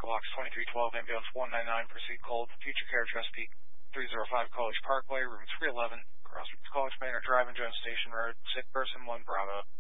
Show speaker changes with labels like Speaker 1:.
Speaker 1: Blocks 2312, ambulance 199, proceed cold, Future Care, Chesapeake, 305 College Parkway, room 311, Crossroads College, Manor Drive and Jones Station Road, sick person 1 Bravo.